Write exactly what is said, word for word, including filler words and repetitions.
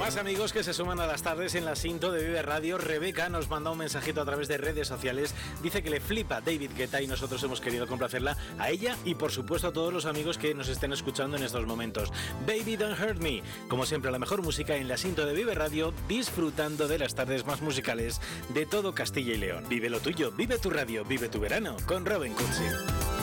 Más amigos que se suman a las tardes en la Sinto de Vive Radio. Rebeca nos manda un mensajito a través de redes sociales. Dice que le flipa David Guetta y nosotros hemos querido complacerla a ella y por supuesto a todos los amigos que nos estén escuchando en estos momentos. Baby Don't Hurt Me. Como siempre, la mejor música en la Sinto de Vive Radio, disfrutando de las tardes más musicales de todo Castilla y León. Vive lo tuyo, vive tu radio, vive tu verano con Robin Cursi.